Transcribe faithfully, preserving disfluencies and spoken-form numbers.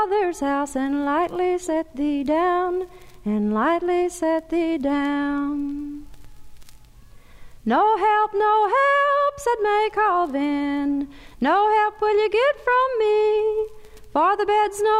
Father's house, and lightly set thee down, and lightly set thee down. No help, no help, said May Colvin, no help will you get from me, for the bed's no